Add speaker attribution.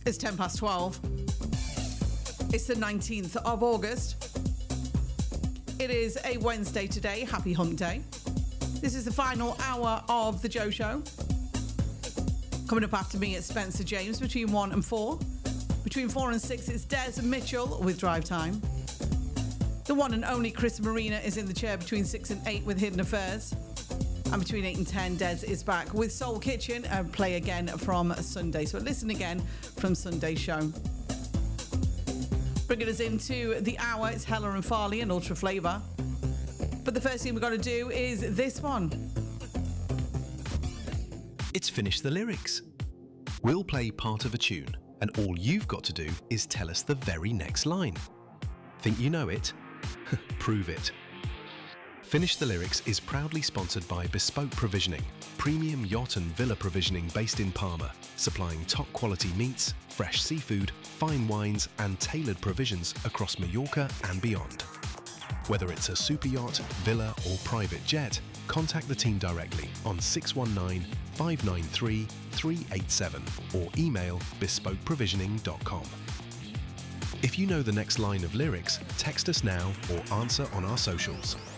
Speaker 1: It's 10 past 12. It's the 19th of August. It is a Wednesday today. Happy Hump Day. This is the final hour of the Joe Show. Coming up after me, it's Spencer James between 1 and 4. Between 4 and 6, it's Des Mitchell with Drive Time. The one and only Chris Marina is in the chair between 6 and 8 with Hidden Affairs. And between 8 and 10, Des is back with Soul Kitchen and play again from Sunday. So listen again from Sunday's show. Bringing us into the hour, it's Hella and Farley and Ultra Flavour. But the first thing we're going to do is this one.
Speaker 2: It's Finish the Lyrics. We'll play part of a tune, and all you've got to do is tell us the very next line. Think you know it? Prove it. Finish the Lyrics is proudly sponsored by Bespoke Provisioning, premium yacht and villa provisioning based in Palma, supplying top quality meats, fresh seafood, fine wines and tailored provisions across Mallorca and beyond. Whether it's a super yacht, villa or private jet, contact the team directly on 619 593 387 or email bespokeprovisioning.com. If you know the next line of lyrics, text us now or answer on our socials.